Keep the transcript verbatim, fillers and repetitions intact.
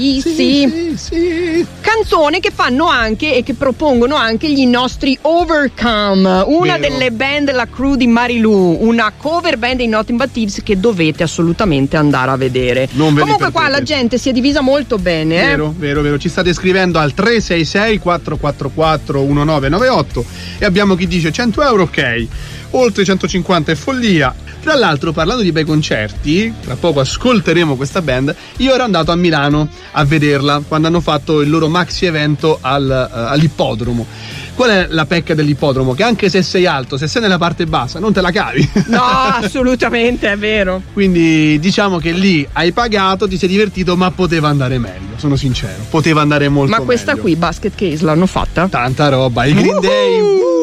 Sì, sì, sì, sì. Canzone che fanno anche e che propongono anche gli nostri Overcome, una Vero. delle band, la crew di Marilu, una cover band dei Nothing But Thieves che dovete assolutamente andare a vedere. Non ve li Comunque qua perdete. la gente si è divisa molto bene, eh? Vero, vero, vero. Ci state scrivendo al tre sei sei quattro quattro quattro uno nove nove otto e abbiamo chi dice cento euro, ok. Oltre centocinquanta è follia. Tra l'altro, parlando di bei concerti, tra poco ascolteremo questa band. Io ero andato a Milano a vederla quando hanno fatto il loro maxi evento al, uh, all'ippodromo. Qual è la pecca dell'ippodromo? Che anche se sei alto, se sei nella parte bassa, non te la cavi. No, assolutamente, è vero. Quindi diciamo che lì hai pagato, ti sei divertito, ma poteva andare meglio, sono sincero. Poteva andare molto meglio. Ma questa qui, Basket Case, l'hanno fatta? Tanta roba, i Green Day. Uh-huh.